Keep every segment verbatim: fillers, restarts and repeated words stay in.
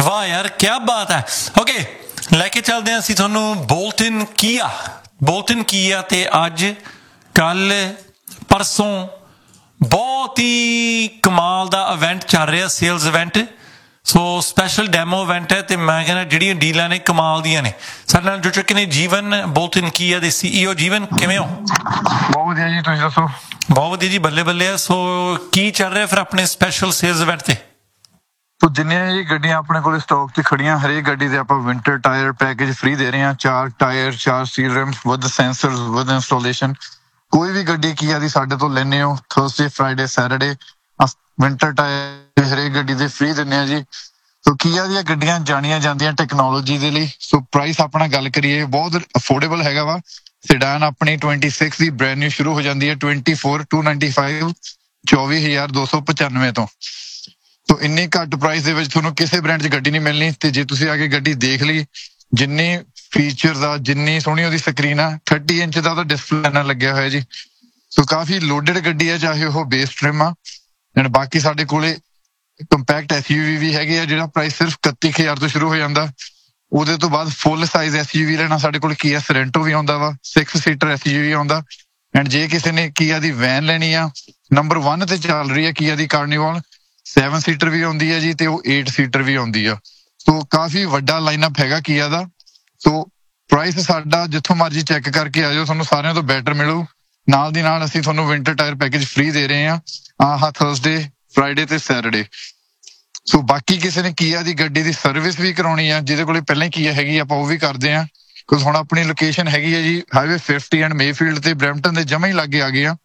वाह यार क्या बात है। ओके लैके चलते हैं ਅਸੀਂ ਤੁਹਾਨੂੰ ਬੋਲਟਨ ਕੀਆ ਬੋਲਟਨ ਕੀਆ ਤੇ ਅੱਜ ਕੱਲ ਪਰਸੋਂ ਬਹੁਤ ਹੀ ਕਮਾਲ ਦਾ ਇਵੈਂਟ ਚੱਲ ਰਿਹਾ sales event so special demo event ਹੈ ਤੇ ਮੈਂ ਕਹਿੰਦਾ ਜਿਹੜੀਆਂ ਡੀਲਾਂ ਨੇ ਕਮਾਲ ਦੀਆਂ ਨੇ। ਸਾਡੇ ਨਾਲ ਜੁੜ ਚੁੱਕੇ ਨੇ ਜੀਵਨ ਬੋਲਟਨ ਕੀਆ ਦੇ ਸੀਈਓ। ਜੀਵਨ ਕਿਵੇਂ ਹੋ? ਬਹੁਤ ਵਧੀਆ ਜੀ, ਤੁਸੀਂ ਦੱਸੋ? ਬਹੁਤ ਵਧੀਆ ਜੀ, ਬੱਲੇ ਬੱਲੇ ਆ। ਸੋ ਕੀ ਚੱਲ ਰਿਹਾ ਫਿਰ ਆਪਣੇ ਸਪੈਸ਼ਲ ਸੇਲਸ ਇਵੈਂਟ ਤੇ? ਤੋ ਜਿੰਨੀਆਂ ਜੀ ਗੱਡੀਆਂ ਆਪਣੇ ਕੋਲ ਸਟਾਕ 'ਚ ਖੜੀਆਂ ਹਰੇਕ ਗੱਡੀ ਦੇ ਆਪਾਂ ਵਿੰਟਰ ਟਾਇਰ ਪੈਕੇਜ ਫ੍ਰੀ ਦੇ ਰਹੇ ਹਾਂ। ਚਾਰ ਟਾਇਰ, ਚਾਰ ਸੀਲ ਰਿਮਸ ਵਿਦ ਸੈਂਸਰਸ ਵਿਦ ਇੰਸਟਾਲੇਸ਼ਨ। ਕੋਈ ਵੀ ਗੱਡੀ ਕੀਆ ਦੀ ਸਾਡੇ ਤੋਂ ਲੈਣੇ ਹੋ Thursday Friday Saturday winter tyre ਹਰੇਕ ਗੱਡੀ ਦੇ ਫ੍ਰੀ ਦਿੰਦੇ ਆ ਜੀ। ਸੋ ਕੀਆ ਦੀਆਂ ਗੱਡੀਆਂ ਜਾਣੀਆਂ ਜਾਂਦੀਆਂ ਟੈਕਨੋਲੋਜੀ ਦੇ ਲਈ। ਸੋ ਪ੍ਰਾਈਸ ਆਪਣਾ ਗੱਲ ਕਰੀਏ ਬਹੁਤ ਅਫੋਰਡੇਬਲ ਹੈਗਾ ਵਾ। ਸਿਡਾਨ ਆਪਣੀ ਛੱਬੀ ਦੀ ਬ੍ਰੈਂਡ ਨਿਊ ਸ਼ੁਰੂ ਹੋ ਜਾਂਦੀ ਹੈ ਚੌਵੀ ਟੂ ਨਾਈਨਟੀ ਫਾਈਵ ਚੌਵੀ ਹਜ਼ਾਰ ਦੋ ਸੌ ਪਚਾਨਵੇਂ ਤੋਂ। ਤੋ ਇੰਨੀ ਘੱਟ ਪ੍ਰਾਈਸ ਦੇ ਵਿੱਚ ਤੁਹਾਨੂੰ ਕਿਸੇ ਬ੍ਰਾਂਡ 'ਚ ਗੱਡੀ ਨਹੀਂ ਮਿਲਣੀ। ਤੇ ਜੇ ਤੁਸੀਂ ਆ ਕੇ ਗੱਡੀ ਦੇਖ ਲਈ ਜਿੰਨੀ ਫੀਚਰਸ ਆ ਜਿੰਨੀ ਸੋਹਣੀ ਉਹਦੀ ਸਕਰੀਨ ਆ ਥਰਟੀ ਇੰਚ ਦਾ ਉਹਦਾ ਡਿਸਪਲੇ ਨਾਲ ਲੱਗਿਆ ਹੋਇਆ ਜੀ। ਸੋ ਕਾਫੀ ਲੋਡਡ ਗੱਡੀ ਆ ਚਾਹੇ ਉਹ ਬੇਸ ਟ੍ਰਿਮ ਆ। ਐਂਡ ਬਾਕੀ ਸਾਡੇ ਕੋਲੇ ਕੰਪੈਕਟ ਐਸਯੂਵੀ ਵੀ ਹੈਗੇ ਆ ਜਿਹੜਾ ਪ੍ਰਾਈਸ ਸਿਰਫ ਇਕੱਤੀ ਹਜ਼ਾਰ ਤੋਂ ਸ਼ੁਰੂ ਹੋ ਜਾਂਦਾ। ਉਹਦੇ ਤੋਂ ਬਾਅਦ ਫੁੱਲ ਸਾਈਜ਼ ਐਸਯੂਵੀ ਲੈਣਾ ਸਾਡੇ ਕੋਲ ਕੀਆ ਸਰੈਂਟੋ ਵੀ ਆਉਂਦਾ ਵਾ, ਸਿਕਸ ਸੀਟਰ ਐਸਯੂਵੀ ਆਉਂਦਾ। ਐਂਡ ਜੇ ਕਿਸੇ ਨੇ ਕੀਆ ਦੀ ਵੈਨ ਲੈਣੀ ਆ ਨੰਬਰ ਵਨ ਤੇ ਚੱਲ ਰਹੀ ਹੈ ਕੀਆ ਦੀ ਕਾਰਨੀਵਲ, ਸੈਵਨ ਸੀਟਰ ਵੀ ਆਉਂਦੀ ਹੈ ਜੀ ਤੇ ਉਹ ਏਟ ਸੀਟਰ ਵੀ ਆਉਂਦੀ ਆ। ਸੋ ਕਾਫੀ ਵੱਡਾ ਲਾਈਨਅਪ ਹੈਗਾ ਕੀਆ ਦਾ। ਸੋ ਪ੍ਰਾਈਸ ਸਾਡਾ ਜਿੱਥੋਂ ਮਰਜ਼ੀ ਚੈੱਕ ਕਰਕੇ ਆ ਜਾਓ ਤੁਹਾਨੂੰ ਸਾਰਿਆਂ ਤੋਂ ਬੈਟਰ ਮਿਲੂ। ਨਾਲ ਦੀ ਨਾਲ ਅਸੀਂ ਤੁਹਾਨੂੰ ਵਿੰਟਰ ਟਾਇਰ ਪੈਕੇਜ ਫ੍ਰੀ ਦੇ ਰਹੇ ਹਾਂ ਆਹ ਥਰਸਡੇ ਫਰਾਈਡੇ ਤੇ ਸੈਟਰਡੇ। ਸੋ ਬਾਕੀ ਕਿਸੇ ਨੇ ਕੀਆ ਦੀ ਗੱਡੀ ਦੀ ਸਰਵਿਸ ਵੀ ਕਰਾਉਣੀ ਆ ਜਿਹਦੇ ਕੋਲੇ ਪਹਿਲਾਂ ਕੀਆ ਹੈਗੀ ਆਪਾਂ ਉਹ ਵੀ ਕਰਦੇ ਆ। ਕਿਉਂਕਿ ਹੁਣ ਆਪਣੀ ਲੋਕੇਸ਼ਨ ਹੈਗੀ ਹੈ ਜੀ ਹਾਈਵੇ ਫਿਫਟੀ ਐਂਡ ਮੇਫੀਲਡ ਤੇ ਬਰੈਂਪਟਨ ਦੇ ਜਮਾਂ ਹੀ ਲਾਗੇ ਆ ਗਏ ਆ।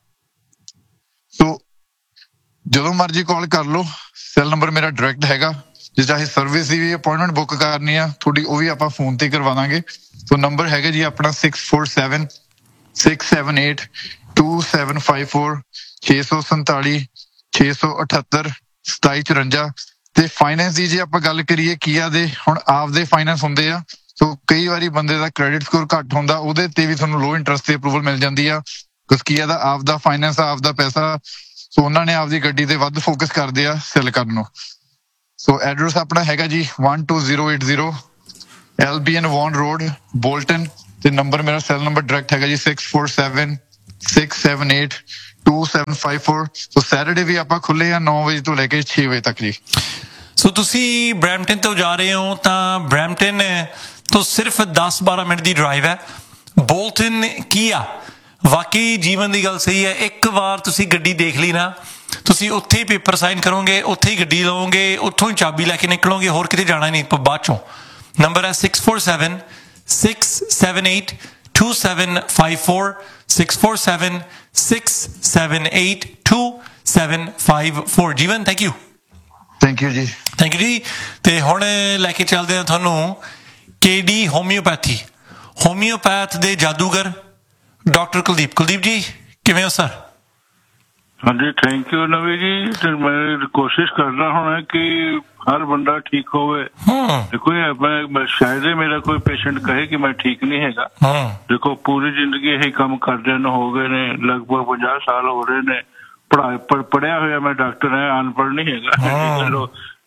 ਸੋ ਜਦੋਂ ਮਰਜ਼ੀ ਕਾਲ ਕਰ ਲਓ, ਸੈੱਲ ਨੰਬਰ ਮੇਰਾ ਡਾਇਰੈਕਟ ਹੈਗਾ। ਜੇ ਚਾਹੇ ਸਰਵਿਸ ਦੀ ਵੀ ਅਪਾਇੰਟਮੈਂਟ ਬੁੱਕ ਕਰਨੀ ਆ ਤੁਹਾਡੀ ਉਹ ਵੀ ਆਪਾਂ ਫੋਨ ਤੇ ਕਰਵਾ ਦਾਂਗੇ। ਸੋ ਨੰਬਰ ਹੈਗਾ ਜੀ ਆਪਣਾ six four seven six seven eight two seven five four ਛੇ ਸੌ ਸੰਤਾਲੀ ਛੇ ਸੌ ਅਠੱਤਰ ਸਤਾਈ ਚੁਰੰਜਾ। ਤੇ ਫਾਈਨੈਂਸ ਦੀ ਜੇ ਆਪਾਂ ਗੱਲ ਕਰੀਏ ਕੀਆ ਦੇ ਹੁਣ ਆਪਦੇ ਫਾਈਨੈਂਸ ਹੁੰਦੇ ਆ। ਸੋ ਕਈ ਵਾਰੀ ਬੰਦੇ ਦਾ ਕ੍ਰੈਡਿਟ ਸਕੋਰ ਘੱਟ ਹੁੰਦਾ ਉਹਦੇ ਤੇ ਵੀ ਤੁਹਾਨੂੰ ਲੋ ਇੰਟਰਸਟ ਤੇ ਅਪਰੂਵਲ ਮਿਲ ਜਾਂਦੀ ਆ ਕਿਉਂਕਿ ਕੀਆ ਦਾ ਆਪਦਾ ਫਾਈਨੈਂਸ ਆਪਦਾ ਪੈਸਾ। ਸੋ ਉਹਨਾਂ ਨੇ ਆਪਦੀ ਗੱਡੀ ਤੇ ਵੱਧ ਫੋਕਸ ਕਰਦੇ ਆ ਸੈਲ ਕਰਨ ਨੂੰ। ਸੋ ਐਡਰੈਸ ਆਪਣਾ ਹੈਗਾ ਜੀ one two zero eight zero L B N won road Bolton ਤੇ ਨੰਬਰ ਮੇਰਾ ਸੈੱਲ ਨੰਬਰ ਡਾਇਰੈਕਟ ਹੈਗਾ G six four seven six seven eight two seven five four. ਸੋ ਸੈਟਰਡੇ ਵੀ ਆਪਾਂ ਖੁੱਲੇ ਆ ਨੌ ਵਜੇ ਤੋਂ ਲੈ ਕੇ ਛੇ ਵਜੇ ਤੱਕ ਜੀ। ਸੋ ਤੁਸੀਂ ਬਰੈਂਪਟਨ ਤੋਂ ਜਾ ਰਹੇ ਹੋ ਤਾਂ ਬਰੈਂਪਟਨ ਤੋਂ ਸਿਰਫ ਦਸ ਬਾਰਾਂ ਮਿੰਟ ਦੀ ਡਰਾਈਵ ਹੈ ਬੋਲਟਨ ਕੀਆ। ਵਾਕਈ ਜੀਵਨ ਦੀ ਗੱਲ ਸਹੀ ਹੈ। ਇੱਕ ਵਾਰ ਤੁਸੀਂ ਗੱਡੀ ਦੇਖ ਲਈ ਨਾ ਤੁਸੀਂ ਉੱਥੇ ਹੀ ਪੇਪਰ ਸਾਈਨ ਕਰੋਗੇ, ਉੱਥੇ ਹੀ ਗੱਡੀ ਲਵੋਗੇ, ਉੱਥੋਂ ਹੀ ਚਾਬੀ ਲੈ ਕੇ ਨਿਕਲੋਗੇ, ਹੋਰ ਕਿਤੇ ਜਾਣਾ ਨਹੀਂ ਬਾਅਦ ਚੋਂ। ਨੰਬਰ ਹੈ six four seven six seven eight two seven five four six four seven six seven eight two seven five four. Jeevan thank you. Thank you ਜੀ। ਥੈਂਕ ਯੂ ਜੀ। ਤੇ ਹੁਣ ਲੈ ਕੇ ਚੱਲਦੇ ਹਾਂ ਤੁਹਾਨੂੰ ਕੇ ਡੀ ਹੋਮਿਓਪੈਥੀ ਹੋਮਿਓਪੈਥ ਦੇ ਜਾਦੂਗਰ ਡਾਕਟਰ ਕੁਲਦੀਪ। ਕੁਲਦੀਪ ਜੀ ਕਿਵੇਂ ਹੋ ਸਰ? ਹਾਂਜੀ ਥੈਂਕ ਯੂ ਨਵੀ ਜੀ। ਤੇ ਮੈਂ ਕੋਸ਼ਿਸ਼ ਕਰਦਾ ਹੁਣ ਕਿ ਹਰ ਬੰਦਾ ਠੀਕ ਹੋਵੇ। ਦੇਖੋ ਮੈਂ ਸ਼ਾਇਦ ਮੇਰਾ ਕੋਈ ਪੇਸ਼ੈਂਟ ਕਹੇ ਕਿ ਮੈਂ ਠੀਕ ਨਹੀਂ ਹੈਗਾ। ਦੇਖੋ ਪੂਰੀ ਜ਼ਿੰਦਗੀ ਇਹੀ ਕੰਮ ਕਰਦਿਆਂ ਨੂੰ ਹੋ ਗਏ ਨੇ, ਲਗਭਗ ਪੰਜਾਹ ਸਾਲ ਹੋ ਰਹੇ ਨੇ। ਪੜ੍ਹਾ ਪੜ੍ਹਿਆ ਹੋਇਆ ਮੈਂ ਡਾਕਟਰ ਹੈ, ਅਨਪੜ੍ਹ ਨਹੀਂ ਹੈਗਾ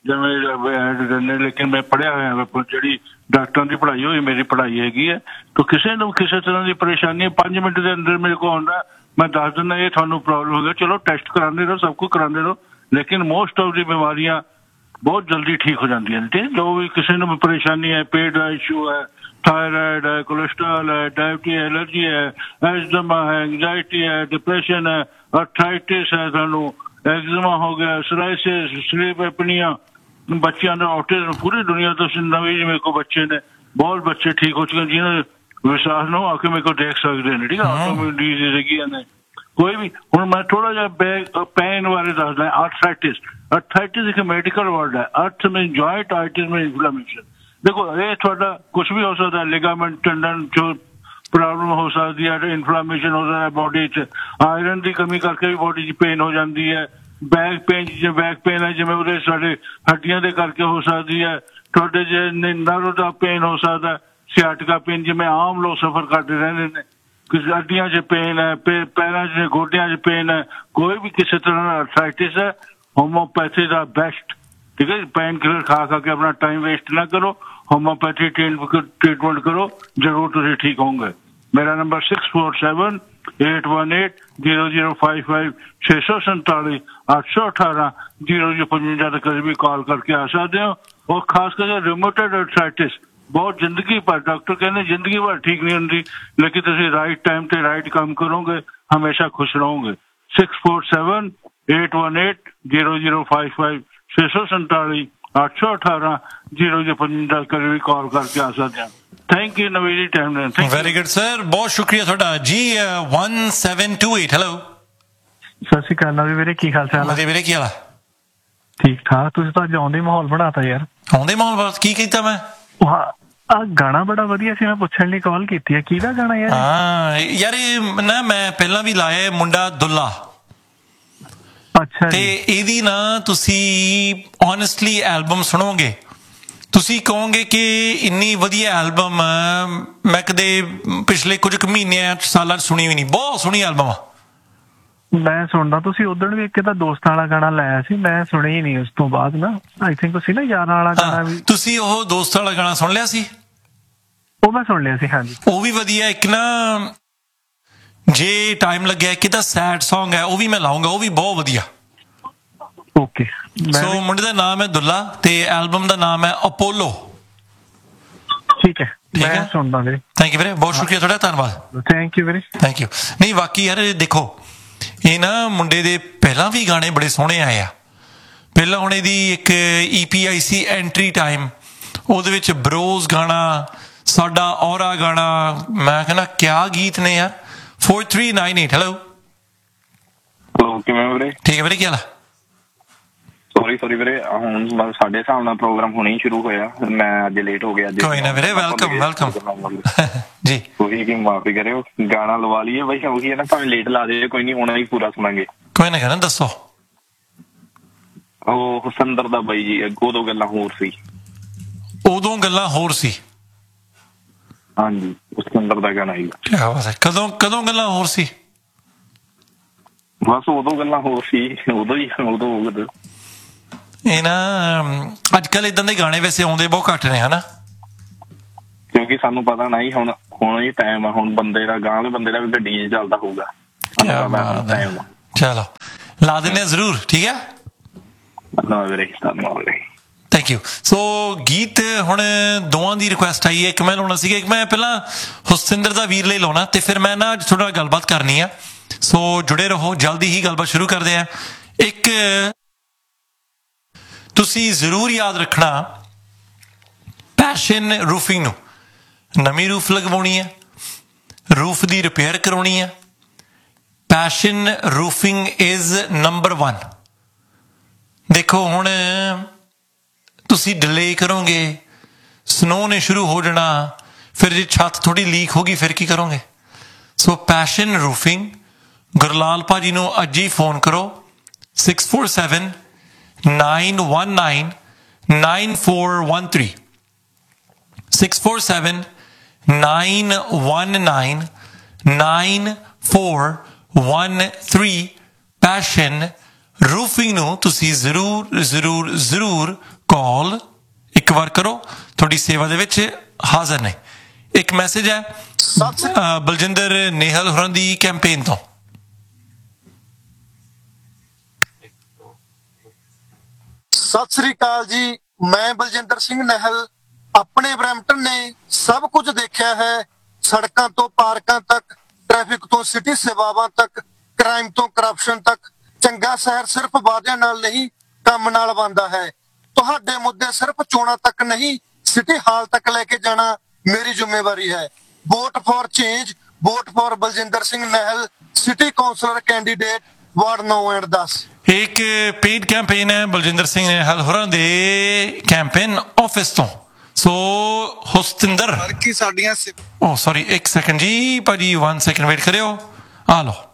ਜਿਵੇਂ ਲੇਕਿਨ ਮੈਂ ਪੜ੍ਹਿਆ ਹੋਇਆ ਜਿਹੜੀ ਡਾਕਟਰਾਂ ਦੀ ਪੜ੍ਹਾਈ ਹੋਈ ਮੇਰੀ ਪੜ੍ਹਾਈ ਹੈਗੀ ਹੈ। ਤਾਂ ਕਿਸੇ ਨੂੰ ਕਿਸੇ ਤਰ੍ਹਾਂ ਦੀ ਪਰੇਸ਼ਾਨੀ ਪੰਜ ਮਿੰਟ ਦੇ ਅੰਦਰ ਮੇਰੇ ਕੋਲ ਆਉਂਦਾ ਮੈਂ ਦੱਸ ਦਿੰਦਾ ਇਹ ਤੁਹਾਨੂੰ ਪ੍ਰੋਬਲਮ ਹੋ ਗਿਆ। ਚਲੋ ਟੈਸਟ ਕਰਾਉਂਦੇ ਰਹੋ, ਸਭ ਕੁਝ ਕਰਾਉਂਦੇ ਰਹੋ, ਲੇਕਿਨ ਮੋਸਟ ਆਫ ਦੀ ਬਿਮਾਰੀਆਂ ਬਹੁਤ ਜਲਦੀ ਠੀਕ ਹੋ ਜਾਂਦੀਆਂ ਨੇ। ਠੀਕ ਜੋ ਵੀ ਕਿਸੇ ਨੂੰ ਪਰੇਸ਼ਾਨੀ ਹੈ, ਪੇਟ ਦਾ ਇਸ਼ੂ ਹੈ, थायराइड है, कोलेस्ट्रॉल है, डायबिटीज एलर्जी है, एजमा है, एंगजाइटी है, डिप्रेशन है, अर्थराइटिस है, थानू एग्जिमा हो गया, सोराइसिस, स्लीप एपनिया, बच्चों का ऑटिज्म पूरी दुनिया तो नवी मेरे को बच्चे ने बहुत बच्चे ठीक हो चुके जिन्होंने विश्वास न हो आके मेरे को देख सकते हैं। ठीक है ऑटोइम्यून डिजीज है कोई भी। हूँ मैं थोड़ा जहा बैक पेन बारे दसदा अर्थराइटिस। अर्थराइटिस एक मेडिकल वर्ड है। अर्थ में जॉइंट, आइटिस में इन्फ्लेमेशन। देखो ये थोड़ा कुछ भी हो सकता है, लिगामेंट टेंडन जो प्रॉब्लम हो सकती है, इन्फ्लेमेशन हो सकता है बॉडी च, आयरन की कमी करके भी बॉडी च पेन हो जाती है, बैक पेन जो बैक पेन है जिवें ਉਹਦੇ ਸਾਡੇ ਹੱਡੀਆਂ ਦੇ ਕਰਕੇ ਹੋ ਸਕਦੀ ਹੈ, ਤੁਹਾਡੇ ਜੇ ਨਰਵ ਦਾ पेन हो सकता है, सियाटिका पेन जिवें आम लोग सफर करते रहते हैं, किसी हड्डियां च पेन है, पैरों च गोडियां च पेन है, कोई भी किसी तरह का अर्थराइटिस है होम्योपैथी का बेस्ट ठीक है। पेन किलर खा खा के अपना टाइम वेस्ट ना करो, होम्योपैथी ट्रीटमेंट करो, जरूर तुम ठीक होंगे। मेरा number six four seven eight one eight zero zero five five छे सौ संताली अठ सौ अठारह जीरो जीरो पचवंजा तक भी कॉल करके आ सकते हो। और खास करके रिमोटेड आर्थराइटिस बहुत जिंदगी भर डॉक्टर कहते जिंदगी भर ठीक नहीं होती, लेकिन तुम राइट टाइम ते राइट काम करोगे हमेशा खुश रहोगे। Six four seven eight one eight zero zero five five छे सौ संताली अठ सौ अठारह जीरो जीरो पचवंजा तक भी कॉल करके आ सकते हैं। Thank you Naveen ji, time देने। वेरी गुड सर, बहुत शुक्रिया ਤੁਹਾਡਾ ਜੀ। One seven to eight hello. ਸਤਿ ਸ਼੍ਰੀ ਅਕਾਲ ਨਵੀਂ ਵੀਰੇ, ਕੀ ਹਾਲ ਚਾਲ ਹੈ? ਵਧੀਆ ਵੀਰੇ, ਕੀ ਹਾਲ ਆ? ਠੀਕ ਠਾਕ। ਤੁਸੀਂ ਤਾਂ ਅੱਜ ਆਉਂਦੇ ਮਾਹੌਲ ਬਣਾਤਾ ਯਾਰ। ਆਉਂਦੇ ਮਾਹੌਲ ਬਾਤ ਕੀ ਕੀਤਾ ਮੈਂ? ਆ ਗਾਣਾ ਬੜਾ ਵਧੀਆ ਸੀ, ਮੈਂ ਪੁੱਛਣ ਲਈ ਕਾਲ ਕੀਤੀ ਹੈ, ਕਿਹਦਾ ਗਾਣਾ ਯਾਰ? ਹਾਂ ਯਾਰ ਇਹ ਨਾ ਮੈਂ ਪਹਿਲਾਂ ਵੀ ਲਾਇਆ ਮੁੰਡਾ ਦੁੱਲਾ। ਅੱਛਾ ਤੇ ਇਹਦੀ ਨਾ ਤੁਸੀਂ ਓਨੈਸਟਲੀ ਐਲਬਮ ਸੁਣੋਗੇ, ਤੁਸੀਂ ਕਹੋਗੇ ਕਿ ਇੰਨੀ ਵਧੀਆ ਐਲਬਮ ਮੈਂ ਕਦੇ ਪਿਛਲੇ ਕੁਝ ਕੁ ਮਹੀਨਿਆਂ ਸਾਲਾਂ 'ਚ ਸੁਣੀ ਵੀ ਨਹੀਂ। ਬਹੁਤ ਸੋਹਣੀ ਐਲਬਮ ਆ। ਮੈਂ ਸੁਣਦਾ, ਤੁਸੀਂ ਉਦੋਂ ਵੀ ਇੱਕ ਤਾਂ ਦੋਸਤਾਂ ਵਾਲਾ ਗਾਣਾ ਲਾਇਆ ਸੀ, ਮੈਂ ਸੁਣਿਆ ਹੀ ਨਹੀਂ ਉਸ ਤੋਂ ਬਾਅਦ ਨਾ। ਆਈ ਥਿੰਕ ਤੁਸੀਂ ਨਾ ਯਾਰਾਂ ਵਾਲਾ ਗਾਣਾ ਵੀ ਤੁਸੀਂ ਉਹ ਦੋਸਤਾਂ ਵਾਲਾ ਗਾਣਾ ਸੁਣ ਲਿਆ ਸੀ? ਉਹ ਮੈਂ ਸੁਣ ਲਿਆ ਸੀ, ਹਾਂਜੀ। ਉਹ ਵੀ ਵਧੀਆ। ਇੱਕ ਨਾ ਜੇ ਟਾਈਮ ਲੱਗਿਆ ਕਿ ਤਾਂ ਸੈਡ ਸੌਂਗ ਹੈ, ਉਹ ਵੀ ਮੈਂ ਲਾਉਂਗਾ, ਉਹ ਵੀ ਬਹੁਤ ਵਧੀਆ। ਓਕੇ। ਸੋ ਮੁੰਡੇ ਦਾ ਨਾਮ ਹੈ ਦੁੱਲਾ ਤੇ ਐਲਬਮ ਦਾ ਨਾਮ ਹੈ ਅਪੋਲੋ। ਠੀਕ ਹੈ, ਮੈਂ ਸੁਣਦਾ ਵੀਰੇ। ਥੈਂਕ ਯੂ ਵੀਰੇ, ਬਹੁਤ ਸ਼ੁਕਰੀਆ ਤੁਹਾਡਾ, ਧੰਨਵਾਦ। ਥੈਂਕ ਯੂ ਵੀਰੇ। Thank you. ਨਹੀਂ ਬਾਕੀ ਯਾਰ ਦੇਖੋ, ਇਹ ਨਾ ਮੁੰਡੇ ਦੇ ਪਹਿਲਾਂ ਵੀ ਗਾਣੇ ਬੜੇ ਸੋਹਣੇ ਆਏ ਆ। ਪਹਿਲਾਂ ਹੁਣ ਇਹਦੀ ਇੱਕ ਈ ਪੀ ਆਈ ਸੀ ਐਂਟਰੀ ਟਾਈਮ, ਉਹਦੇ ਵਿੱਚ ਬਰੋਜ਼ ਗਾਣਾ, ਸਾਡਾ ਔਰਾ ਗਾਣਾ, ਮੈਂ ਕਹਿੰਦਾ ਕਿਆ ਗੀਤ ਨੇ ਯਾਰ। Four three nine eight hello. ਕਿਵੇਂ ਵੀਰੇ? ਠੀਕ ਹੈ ਵੀਰੇ, ਕੀ ਹਾਲ ਆ? ਸੌਰੀ ਸੌਰੀ ਵੀਰੇ, ਹੁਣ ਬਸ ਸਾਡੇ ਹਿਸਾਬ ਨਾਲ ਪ੍ਰੋਗਰਾਮ ਹੁਣੇ ਹੀ ਸ਼ੁਰੂ ਹੋਇਆ, ਮੈਂ ਅੱਜ ਲੇਟ ਹੋ ਗਿਆ। ਕੋਈ ਨਾ ਵੀਰੇ, ਵੈਲਕਮ ਵੈਲਕਮ ਜੀ। ਤੁਸੀਂ ਕੀ ਮਾਫੀ ਕਰਿਓ, ਗਾਣਾ ਲਵਾ ਲਈਏ ਬਈ, ਉਹੀ ਹੈ ਨਾ, ਭਾਵੇਂ ਲੇਟ ਲਾ ਦੇ, ਕੋਈ ਨਹੀਂ ਹੋਣਾ ਹੀ ਪੂਰਾ ਸੁਣਾਂਗੇ। ਕੋਈ ਨਾ ਕਹਿਣਾ, ਦੱਸੋ। ਉਹ ਹੁਸੰਦਰ ਦਾ ਬਾਈ ਜੀ, ਉਦੋਂ ਗੱਲਾਂ ਹੋਰ ਸੀ। ਉਦੋਂ ਗੱਲਾਂ ਹੋਰ ਸੀ? ਹਾਂਜੀ, ਹੁਸੰਦਰ ਦਾ ਗਾਣਾ ਹੀ। ਕਿਆ ਬਾਤ ਹੈ। ਕਦੋਂ ਕਦੋਂ ਗੱਲਾਂ ਹੋਰ ਸੀ? ਬਸ ਉਦੋਂ ਗੱਲਾਂ ਹੋਰ ਸੀ, ਉਦੋਂ ਹੀ ਉਦੋਂ ਉਦੋਂ ਇਹ ਨਾ ਅੱਜ ਕੱਲ ਇਦਾਂ ਦੇ ਗਾਣੇ ਵੈਸੇ ਆਉਂਦੇ ਬਹੁਤ ਘੱਟ ਨੇ ਹਨਾ, ਕਿਉਂਕਿ ਸਾਨੂੰ ਪਤਾ ਨਹੀਂ ਹੁਣ ਹੁਣ ਹੀ ਟਾਈਮ ਆ, ਹੁਣ ਬੰਦੇ ਦਾ ਗਾਂ ਵਾਲੇ ਬੰਦੇ ਦਾ ਵੀ ਗੱਡੀ 'ਚ ਚੱਲਦਾ ਹੋਊਗਾ। ਚਲੋ ਲਾ ਦਿੰਦੇ ਆ ਜ਼ਰੂਰ, ਠੀਕ ਹੈ। ਧੰਨਵਾਦ ਵੀਰੇ, ਧੰਨਵਾਦ ਵੀਰੇ। Thank you. ਸੋ ਗੀਤ ਹੁਣ ਦੋਵਾਂ ਦੀ ਰਿਕੁਐਸਟ ਆਈ ਹੈ, ਇੱਕ ਮੈਂ ਲਾਉਣਾ ਸੀਗਾ, ਇੱਕ ਮੈਂ ਪਹਿਲਾਂ ਹੁਸਤਿੰਦਰ ਦਾ ਵੀਰ ਲਈ ਲਾਉਣਾ, ਤੇ ਫਿਰ ਮੈਂ ਨਾ ਅੱਜ ਤੁਹਾਡੇ ਨਾਲ ਗੱਲਬਾਤ ਕਰਨੀ ਆ। ਸੋ ਜੁੜੇ ਰਹੋ, ਜਲਦੀ ਹੀ ਗੱਲਬਾਤ ਸ਼ੁਰੂ ਕਰਦੇ ਆ। ਇੱਕ ਤੁਸੀਂ ਜ਼ਰੂਰ ਯਾਦ ਰੱਖਣਾ, ਪੈਸ਼ਨ ਰੂਫਿੰਗ ਨੂੰ ਨਵੀਂ ਰੂਫ ਲਗਵਾਉਣੀ ਹੈ, ਰੂਫ ਦੀ ਰਿਪੇਅਰ ਕਰਵਾਉਣੀ ਹੈ, passion roofing is number one. ਦੇਖੋ ਹੁਣ ਤੁਸੀਂ ਡਿਲੇ ਕਰੋਗੇ, ਸਨੋ ਨੇ ਸ਼ੁਰੂ ਹੋ ਜਾਣਾ, ਫਿਰ ਜੇ ਛੱਤ ਥੋੜੀ ਲੀਕ ਹੋ ਗਈ ਫਿਰ ਕੀ ਕਰੋਗੇ? ਸੋ ਪੈਸ਼ਨ ਰੂਫਿੰਗ, ਗੁਰਲਾਲ ਭਾਜੀ ਨੂੰ ਅੱਜ ਹੀ ਫੋਨ ਕਰੋ, six four seven nine one nine nine four one three six four seven nine one nine nine four one three. Passion roofing ਨੂੰ ਤੁਸੀਂ ਜ਼ਰੂਰ ਜ਼ਰੂਰ ਜ਼ਰੂਰ ਕਾਲ ਇੱਕ ਵਾਰ ਕਰੋ, ਤੁਹਾਡੀ ਸੇਵਾ ਦੇ ਵਿੱਚ ਹਾਜ਼ਰ ਨੇ। ਇੱਕ ਮੈਸੇਜ ਹੈ ਬਲਜਿੰਦਰ ਨੇਹਲ ਹੋਰਾਂ ਦੀ ਕੈਂਪੇਨ ਤੋਂ। ਸਤਿ ਸ੍ਰੀ ਅਕਾਲ ਜੀ, ਮੈਂ ਬਲਜਿੰਦਰ ਸਿੰਘ ਨਹਿਲ। ਆਪਣੇ ਬਰੈਂਪਟਨ ਨੇ ਸਭ ਕੁਝ ਦੇਖਿਆ ਹੈ, ਸੜਕਾਂ ਤੋਂ ਪਾਰਕਾਂ ਤੱਕ, ਟ੍ਰੈਫਿਕ ਤੋਂ ਸਿਟੀ ਸੇਵਾਵਾਂ ਤੱਕ, ਕ੍ਰਾਈਮ ਤੋਂ ਕਰਪਸ਼ਨ ਤੱਕ। ਚੰਗਾ ਸ਼ਹਿਰ ਸਿਰਫ ਵਾਅਦਿਆਂ ਨਾਲ ਨਹੀਂ, ਕੰਮ ਨਾਲ ਬਣਦਾ ਹੈ। ਤੁਹਾਡੇ ਮੁੱਦੇ ਸਿਰਫ ਚੋਣਾਂ ਤੱਕ ਨਹੀਂ, ਸਿਟੀ ਹਾਲ ਤੱਕ ਲੈ ਕੇ ਜਾਣਾ ਮੇਰੀ ਜ਼ਿੰਮੇਵਾਰੀ ਹੈ। Vote for change, vote for Baljinder Singh ਨਹਿਲ, city councillor candidate, ward ਨੌ ਐਂਡ ਦਸ। ਇੱਕ ਪੇਡ ਕੈਂਪੇਨ ਹੈ ਬਲਜਿੰਦਰ ਸਿੰਘ ਨਹਿਲ ਹੋਰਾਂ ਦੇ ਕੈਂਪੇਨ ਆਫਿਸ ਤੋਂ। ਸੋ ਹੁਸਤਿੰਦਰ ਸਾਡੀਆਂ ਓ ਸੌਰੀ ਇੱਕ ਸੈਕਿੰਡ ਜੀ ਭਾਜੀ, ਵਨ ਸੈਕਿੰਡ ਵੇਟ ਕਰਿਓ। ਆ ਲਓ।